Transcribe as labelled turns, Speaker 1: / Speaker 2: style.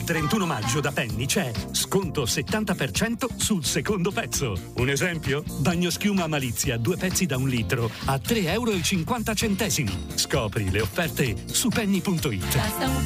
Speaker 1: 31 maggio da Penny c'è sconto 70% sul secondo pezzo. Un esempio? Bagnoschiuma Malizia, 2 pezzi da 1 litro a €3,50. Scopri le offerte su penny.it.
Speaker 2: Basta un